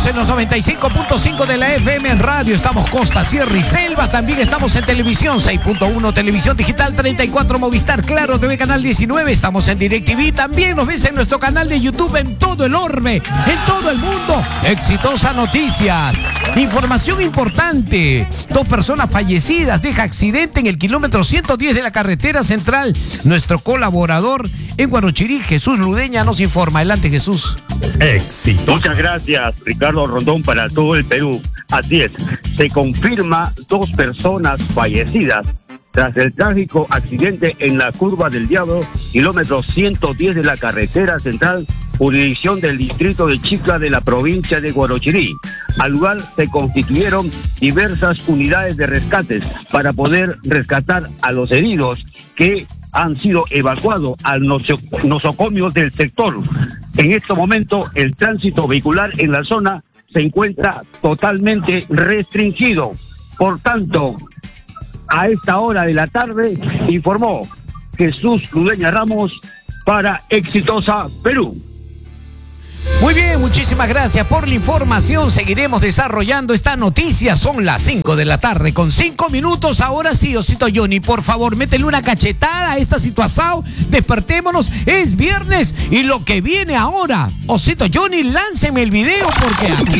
en los 95.5 de la FM en radio. Estamos costa, sierra y selva. También estamos en televisión 6.1, televisión digital 34, Movistar, Claro TV, canal 19. Estamos en DirecTV. También nos ves en nuestro canal de YouTube en todo el orbe, en todo el mundo. Exitosa Noticias. Información importante. 2 personas fallecidas. Deja accidente en el kilómetro 110 de la carretera central. Nuestro colaborador en Guarochirí, Jesús Ludeña, nos informa. Adelante, Jesús. Éxito. Muchas gracias, Ricardo Rondón, para todo el Perú. Así es, se confirma 2 personas fallecidas tras el trágico accidente en la Curva del Diablo, kilómetro 110 de la carretera central, jurisdicción del distrito de Chicla de la provincia de Guarochirí. Al lugar se constituyeron diversas unidades de rescates para poder rescatar a los heridos que han sido evacuados a los nosocomios del sector. En este momento, el tránsito vehicular en la zona se encuentra totalmente restringido. Por tanto, a esta hora de la tarde, informó Jesús Ludeña Ramos para Exitosa Perú. Muy bien, muchísimas gracias por la información. Seguiremos desarrollando esta noticia. Son las 5 de la tarde con 5 minutos. Ahora sí, Osito Johnny, por favor, métele una cachetada a esta situación. Despertémonos, es viernes y lo que viene ahora. Osito Johnny, lánceme el video porque aquí...